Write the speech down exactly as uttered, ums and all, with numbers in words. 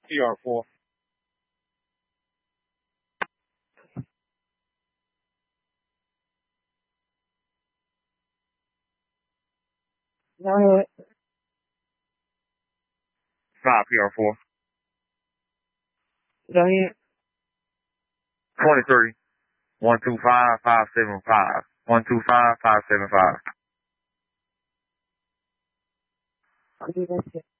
P R four. Go ahead. Five P R four. Go ahead. Twenty-three. One two five five seven five. One two five five seven five. I'll do that shit.